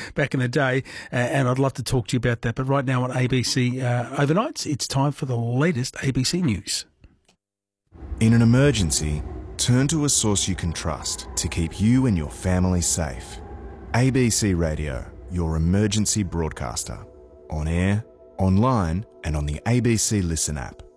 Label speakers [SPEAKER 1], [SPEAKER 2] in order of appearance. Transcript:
[SPEAKER 1] back in the day, and I'd love to talk to you about that. But right now on ABC Overnights, it's time for the latest ABC News.
[SPEAKER 2] In an emergency, turn to a source you can trust to keep you and your family safe. ABC Radio, your emergency broadcaster. On air, online, and on the ABC Listen app.